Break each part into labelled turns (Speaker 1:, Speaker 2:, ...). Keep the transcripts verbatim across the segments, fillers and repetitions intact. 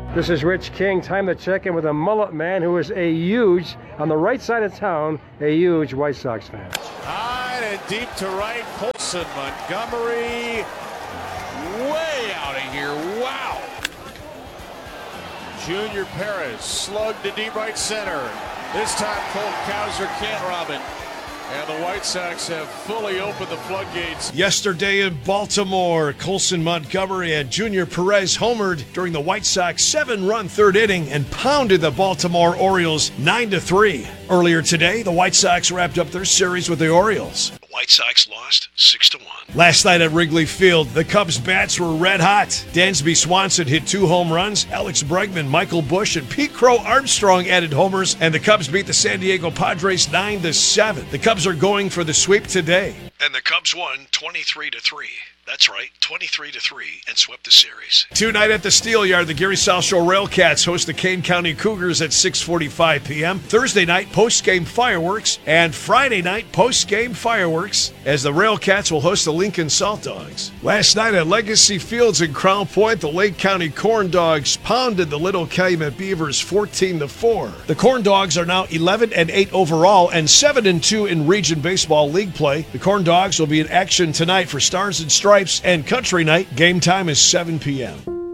Speaker 1: This is Rich King. Time to check in with a mullet man who is a huge, on the right side of town, a huge White Sox fan.
Speaker 2: High and deep to right, Colson Montgomery way out of here. Wow. Junior Perez slugged to deep right center. This time Colt Kauser can't rob it. And the White Sox have fully opened the floodgates.
Speaker 3: Yesterday in Baltimore, Colson Montgomery and Junior Perez homered during the White Sox seven-run third inning and pounded the Baltimore Orioles nine to three. Earlier today, the White Sox wrapped up their series with the Orioles. The White Sox lost six to one. Last night at Wrigley Field, the Cubs' bats were red hot. Dansby Swanson hit two home runs. Alex Bregman, Michael Busch, and Pete Crow Armstrong added homers, and the Cubs beat the San Diego Padres nine to seven. The Cubs are going for the sweep today. And the Cubs won twenty-three to three. That's right, twenty-three to three, and swept the series. Tonight at the Steelyard, the Gary South Shore Railcats host the Kane County Cougars at six forty-five p.m. Thursday night, post-game fireworks, and Friday night, post-game fireworks, as the Railcats will host the Lincoln Salt Dogs. Last night at Legacy Fields in Crown Point, the Lake County Corn Dogs pounded the Little Calumet Beavers fourteen to four. The Corn Dogs are now eleven and eight overall and seven and two in Region Baseball League play. The Corn Dogs will be in action tonight for Stars and Stripes and Country Night. Game time is seven p.m.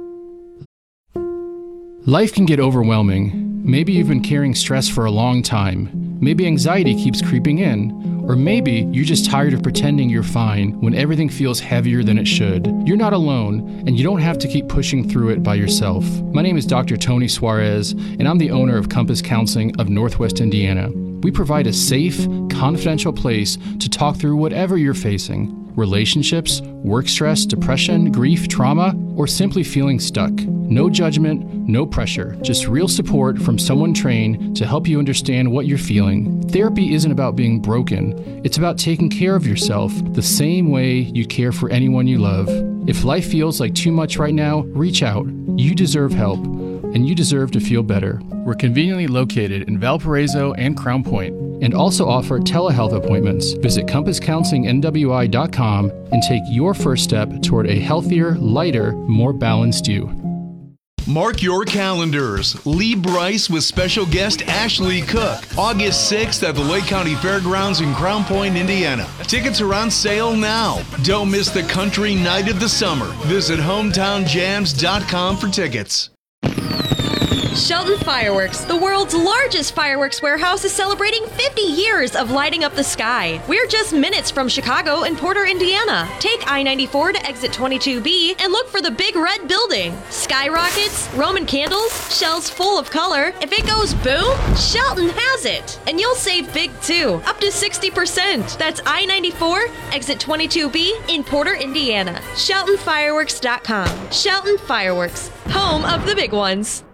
Speaker 4: Life can get overwhelming. Maybe you've been carrying stress for a long time. Maybe anxiety keeps creeping in. Or maybe you're just tired of pretending you're fine when everything feels heavier than it should. You're not alone, and you don't have to keep pushing through it by yourself. My name is Doctor Tony Suarez, and I'm the owner of Compass Counseling of Northwest Indiana. We provide a safe, confidential place to talk through whatever you're facing. Relationships, work stress, depression, grief, trauma, or simply feeling stuck. No judgment, no pressure, just real support from someone trained to help you understand what you're feeling. Therapy isn't about being broken. It's about taking care of yourself the same way you care for anyone you love. If life feels like too much right now, reach out. You deserve help, and you deserve to feel better. We're conveniently located in Valparaiso and Crown Point, and also offer telehealth appointments. Visit compass counseling N W I dot com and take your first step toward a healthier, lighter, more balanced you.
Speaker 5: Mark your calendars. Lee Brice with special guest Ashley Cook, August sixth at the Lake County Fairgrounds in Crown Point, Indiana. Tickets are on sale now. Don't miss the country night of the summer. Visit hometown jams dot com for tickets.
Speaker 6: Shelton Fireworks, the world's largest fireworks warehouse, is celebrating fifty years of lighting up the sky. We're just minutes from Chicago and Porter, Indiana. Take I ninety-four to exit twenty-two B and look for the big red building. Skyrockets, Roman candles, shells full of color. If it goes boom, Shelton has it. And you'll save big too, up to sixty percent. That's I ninety-four, exit twenty-two B in Porter, Indiana. Shelton Fireworks dot com. Shelton Fireworks, home of the big ones.